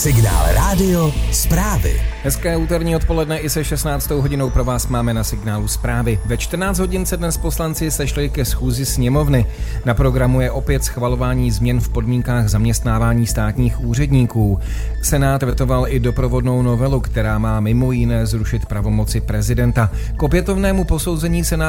Signál Rádio zprávy. Hezké úterní odpoledne i se 16. hodinou pro vás máme na Signálu zprávy. Ve 14 hodin se dnes poslanci sešli ke schůzi sněmovny. Na programu je opět schvalování změn v podmínkách zaměstnávání státních úředníků. Senát vetoval i doprovodnou novelu, která má mimo jiné zrušit pravomoci prezidenta. K opětovnému posouzení Senát